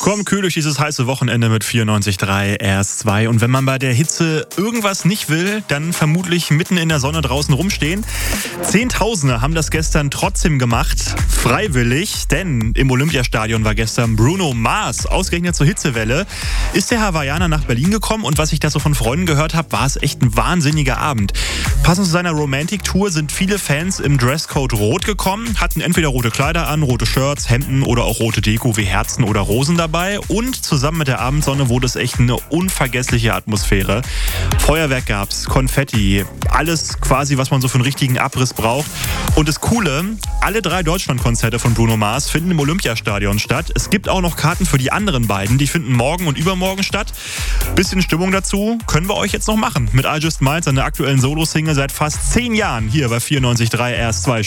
Komm kühl durch dieses heiße Wochenende mit 94.3 RS2. Und wenn man bei der Hitze irgendwas nicht will, dann vermutlich mitten in der Sonne draußen rumstehen. Zehntausende haben das gestern trotzdem gemacht, freiwillig, denn im Olympiastadion war gestern Bruno Mars. Ausgerechnet zur Hitzewelle ist der Hawaiianer nach Berlin gekommen und was ich da so von Freunden gehört habe, war es echt ein wahnsinniger Abend. Passend zu seiner Romantic-Tour sind viele Fans im Dresscode rot gekommen, hatten entweder rote Kleider an, rote Shirts, Hemden oder auch rote Deko wie Herzen oder Rosen dabei. Und zusammen mit der Abendsonne wurde es echt eine unvergessliche Atmosphäre. Feuerwerk gab's, Konfetti, alles quasi, was man so für einen richtigen Abriss braucht. Und das Coole, alle 3 Deutschlandkonzerte von Bruno Mars finden im Olympiastadion statt. Es gibt auch noch Karten für die anderen beiden, die finden morgen und übermorgen statt. Bisschen Stimmung dazu können wir euch jetzt noch machen. Mit I Just Might, seiner aktuellen Solo-Single seit fast 10 Jahren hier bei 94.3 RS2.